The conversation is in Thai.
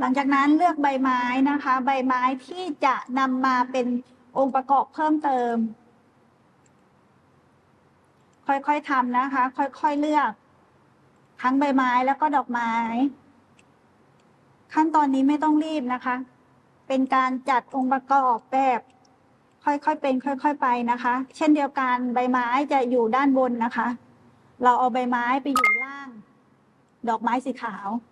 หลังจากนั้นเลือกใบไม้นะคะ ใบไม้ที่จะนำมาเป็นองค์ประกอบเพิ่มเติม ค่อยๆทำนะคะ ค่อยๆเลือก ทั้งใบไม้แล้วก็ดอกไม้ ขั้นตอนนี้ไม่ต้องรีบนะคะ เป็นการจัดองค์ประกอบแบบค่อยๆเป็นค่อยๆไปนะคะ เช่นเดียวกันใบไม้จะอยู่ด้านบนนะคะ เราเอาใบไม้ไปอยู่ล่าง ดอกไม้สีขาว